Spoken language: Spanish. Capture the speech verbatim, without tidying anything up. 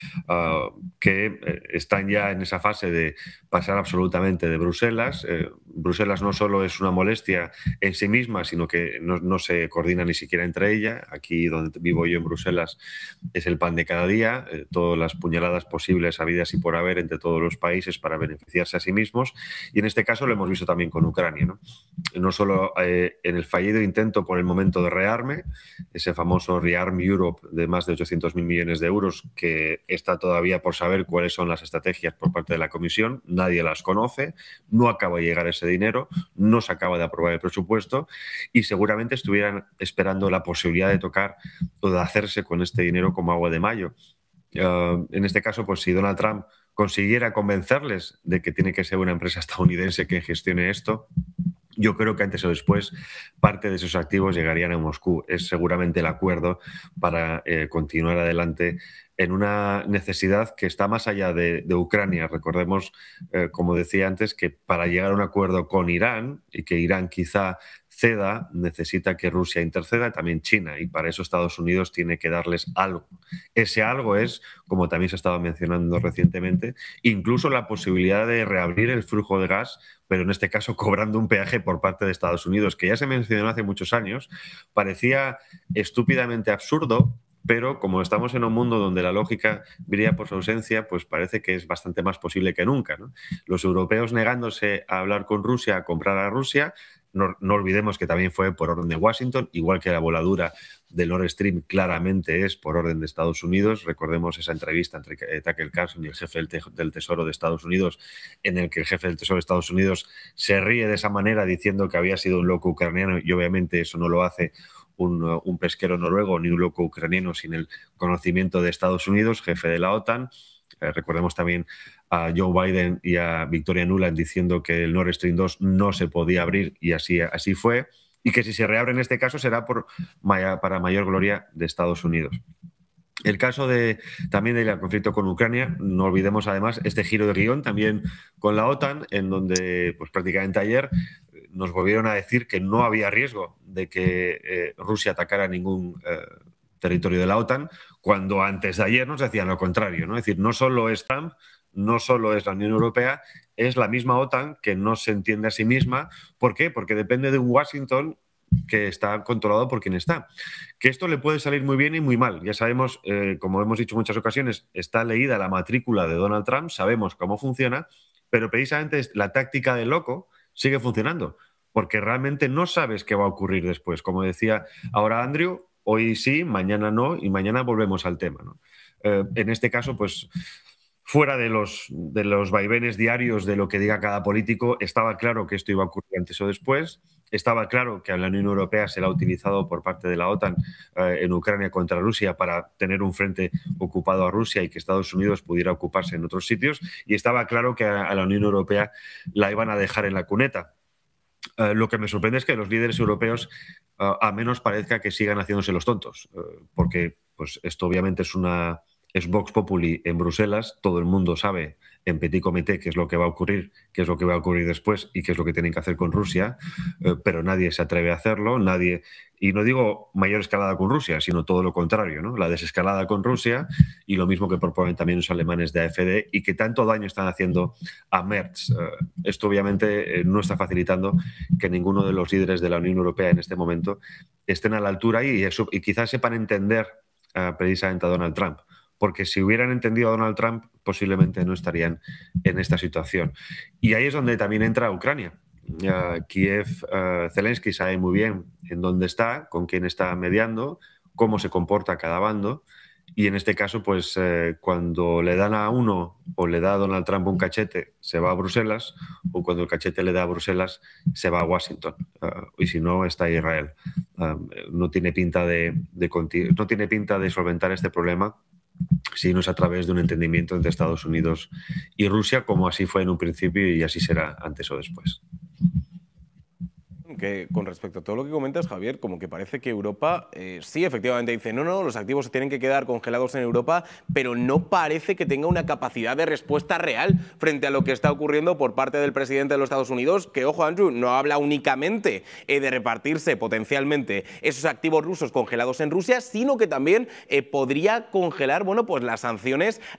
uh, que eh, están ya en esa fase de pasar absolutamente de Bruselas. Eh, Bruselas no solo es una molestia en sí misma, sino que no, no se coordina ni siquiera entre ella. Aquí donde vivo yo en Bruselas es el pan de cada día, eh, todas las puñaladas posibles, habidas y por haber entre todos los países para beneficiarse a sí mismos. Y en este caso lo hemos visto también con Ucrania, ¿no? No solo eh, en el fallido intento por el momento de rearme, ese famoso Rearm Europe de más de ochocientos mil millones de euros, que está todavía por saber cuáles son las estrategias por parte de la Comisión, nadie las conoce, no acaba de llegar ese dinero, no se acaba de aprobar el presupuesto y seguramente estuvieran esperando la posibilidad de tocar o de hacerse con este dinero como agua de mayo. Uh, en este caso, pues si Donald Trump consiguiera convencerles de que tiene que ser una empresa estadounidense que gestione esto, yo creo que antes o después parte de esos activos llegarían a Moscú. Es seguramente el acuerdo para eh, continuar adelante en una necesidad que está más allá de, de Ucrania. Recordemos, eh, como decía antes, que para llegar a un acuerdo con Irán y que Irán quizá ceda, necesita que Rusia interceda, también China, y para eso Estados Unidos tiene que darles algo. Ese algo es, como también se ha estado mencionando recientemente, incluso la posibilidad de reabrir el flujo de gas, pero en este caso cobrando un peaje por parte de Estados Unidos, que ya se mencionó hace muchos años, parecía estúpidamente absurdo, pero como estamos en un mundo donde la lógica brilla por su ausencia, pues parece que es bastante más posible que nunca, ¿no? Los europeos negándose a hablar con Rusia, a comprar a Rusia. No, no olvidemos que también fue por orden de Washington, igual que la voladura del Nord Stream claramente es por orden de Estados Unidos. Recordemos esa entrevista entre Tucker Carlson y el jefe del, te del Tesoro de Estados Unidos, en el que el jefe del Tesoro de Estados Unidos se ríe de esa manera diciendo que había sido un loco ucraniano, y obviamente eso no lo hace un, un pesquero noruego ni un loco ucraniano sin el conocimiento de Estados Unidos, jefe de la OTAN. Eh, recordemos también a Joe Biden y a Victoria Nuland diciendo que el Nord Stream dos no se podía abrir, y así, así fue, y que si se reabre en este caso será por, para mayor gloria de Estados Unidos. El caso de, también del conflicto con Ucrania, no olvidemos además este giro de guión también con la OTAN, en donde pues, prácticamente ayer nos volvieron a decir que no había riesgo de que eh, Rusia atacara ningún eh, territorio de la OTAN, cuando antes de ayer nos decían lo contrario, ¿no? Es decir, no solo es Trump, no solo es la Unión Europea, es la misma OTAN que no se entiende a sí misma. ¿Por qué? Porque depende de un Washington que está controlado por quien está. Que esto le puede salir muy bien y muy mal. Ya sabemos, eh, como hemos dicho en muchas ocasiones, está leída la matrícula de Donald Trump, sabemos cómo funciona, pero precisamente la táctica del loco sigue funcionando, porque realmente no sabes qué va a ocurrir después. Como decía ahora Andrew, hoy sí, mañana no, y mañana volvemos al tema, ¿no? Eh, en este caso, pues fuera de los, de los vaivenes diarios de lo que diga cada político, estaba claro que esto iba a ocurrir antes o después. Estaba claro que a la Unión Europea se la ha utilizado por parte de la OTAN eh, en Ucrania contra Rusia para tener un frente ocupado a Rusia y que Estados Unidos pudiera ocuparse en otros sitios. Y estaba claro que a, a la Unión Europea la iban a dejar en la cuneta. Uh, lo que me sorprende es que los líderes europeos uh, a menos parezca que sigan haciéndose los tontos, uh, porque pues, esto obviamente es una es Vox Populi en Bruselas, todo el mundo sabe en petit comité qué es lo que va a ocurrir, qué es lo que va a ocurrir después y qué es lo que tienen que hacer con Rusia, uh, pero nadie se atreve a hacerlo, nadie, y no digo mayor escalada con Rusia, sino todo lo contrario, ¿no? La desescalada con Rusia y lo mismo que proponen también los alemanes de A F D y que tanto daño están haciendo a Merz. Uh, esto obviamente eh, no está facilitando que ninguno de los líderes de la Unión Europea en este momento estén a la altura y, eso, y quizás sepan entender uh, precisamente a Donald Trump. Porque si hubieran entendido a Donald Trump, posiblemente no estarían en esta situación. Y ahí es donde también entra Ucrania. Uh, Kiev, uh, Zelensky sabe muy bien en dónde está, con quién está mediando, cómo se comporta cada bando. Y en este caso, pues eh, cuando le dan a uno o le da a Donald Trump un cachete, se va a Bruselas, o cuando el cachete le da a Bruselas, se va a Washington. Uh, y si no, está Israel. Uh, no tiene pinta de, de, no tiene pinta de solventar este problema si no es a través de un entendimiento entre Estados Unidos y Rusia, como así fue en un principio y así será antes o después. Que con respecto a todo lo que comentas, Javier, como que parece que Europa eh, sí, efectivamente dice, no, no, los activos se tienen que quedar congelados en Europa, pero no parece que tenga una capacidad de respuesta real frente a lo que está ocurriendo por parte del presidente de los Estados Unidos, que, ojo, Andrew, no habla únicamente eh, de repartirse potencialmente esos activos rusos congelados en Rusia, sino que también eh, podría congelar, bueno, pues las sanciones